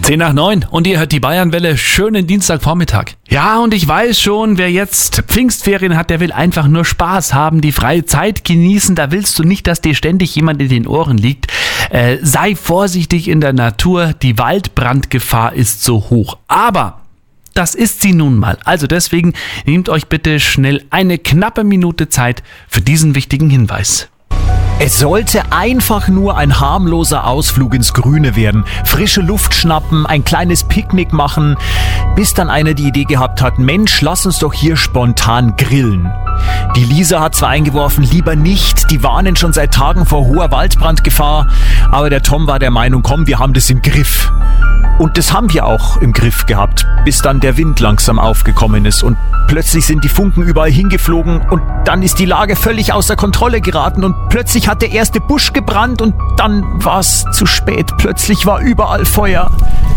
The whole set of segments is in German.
10 nach 9 und ihr hört die Bayernwelle. Schönen Dienstagvormittag. Ja, und ich weiß schon, wer jetzt Pfingstferien hat, der will einfach nur Spaß haben, die freie Zeit genießen. Da willst du nicht, dass dir ständig jemand in den Ohren liegt. Sei vorsichtig in der Natur, die Waldbrandgefahr ist so hoch. Aber das ist sie nun mal. Also deswegen nehmt euch bitte schnell eine knappe Minute Zeit für diesen wichtigen Hinweis. Es sollte einfach nur ein harmloser Ausflug ins Grüne werden. Frische Luft schnappen, ein kleines Picknick machen, bis dann einer die Idee gehabt hat, Mensch, lass uns doch hier spontan grillen. Die Lisa hat zwar eingeworfen, lieber nicht, die warnen schon seit Tagen vor hoher Waldbrandgefahr, aber der Tom war der Meinung, komm, wir haben das im Griff. Und das haben wir auch im Griff gehabt, bis dann der Wind langsam aufgekommen ist und plötzlich sind die Funken überall hingeflogen und dann ist die Lage völlig außer Kontrolle geraten und plötzlich hat der erste Busch gebrannt und dann war es zu spät. Plötzlich war überall Feuer.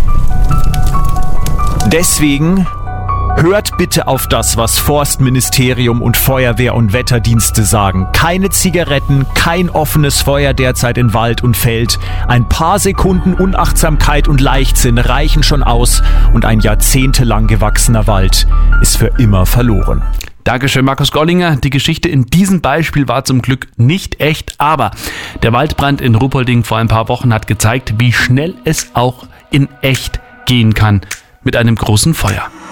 Deswegen hört bitte auf das, was Forstministerium und Feuerwehr und Wetterdienste sagen. Keine Zigaretten, kein offenes Feuer derzeit in Wald und Feld. Ein paar Sekunden Unachtsamkeit und Leichtsinn reichen schon aus und ein jahrzehntelang gewachsener Wald ist für immer verloren. Dankeschön, Markus Gollinger. Die Geschichte in diesem Beispiel war zum Glück nicht echt, aber der Waldbrand in Ruppolding vor ein paar Wochen hat gezeigt, wie schnell es auch in echt gehen kann mit einem großen Feuer.